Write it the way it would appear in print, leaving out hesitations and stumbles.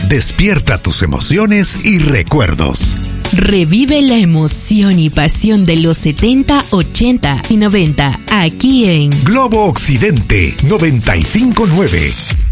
Despierta tus emociones y recuerdos. Revive la emoción y pasión de los 70, 80 y 90 aquí en Globo Occidente 95.9.